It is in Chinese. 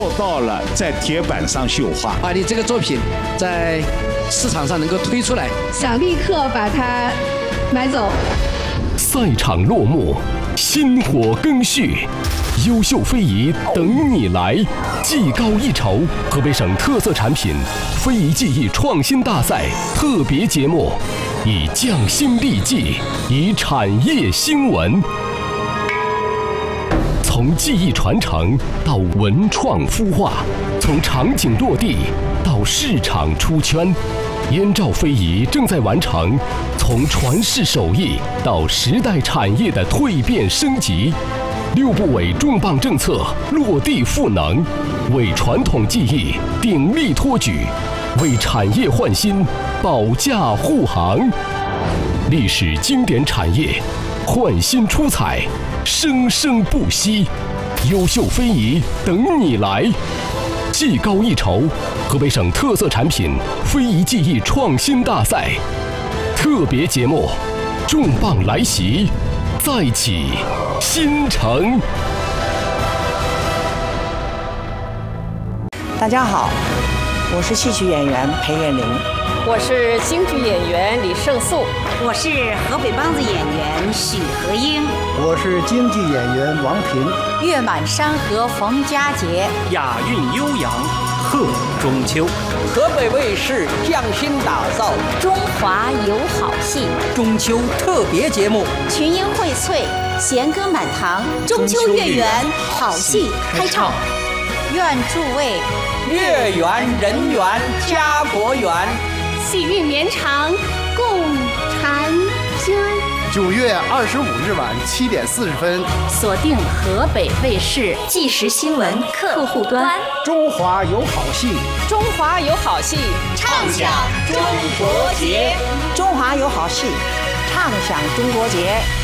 做到了在铁板上绣花， 把你这个作品在市场上能够推出来， 想立刻把它买走。 赛场落幕，薪火更续，优秀非遗等你来，技高一筹。河北省特色产品非遗技艺创新大赛特别节目，以匠心立技，以产业兴文。从技艺传承到文创孵化，从场景落地到市场出圈，燕赵非遗正在完成从传世手艺到时代产业的蜕变升级。6部委重磅政策落地赋能，为传统技艺鼎力托举，为产业焕新保驾护航。历史经典产业焕新出彩，生生不息，优秀非遗等你来。技高一筹，河北省特色产品非遗技艺创新大赛特别节目，重磅来袭，再起新城。 大家好，我是戏曲演员裴艳玲， 我是京剧演员李胜素， 我是河北梆子演员许和英， 我是京剧演员王平。 月满山河逢佳节， 雅韵悠扬贺中秋。 河北卫视匠心打造中华有好戏中秋特别节目， 群英荟萃，弦歌满堂，中秋月圆，好戏开唱。愿诸位月圆人圆家国圆， 喜运绵长共婵娟。 9月25日晚7点40分， 锁定河北卫视即时新闻客户端。 中华有好戏， 中华有好戏， 畅享中国节。 中华有好戏，畅享中国节。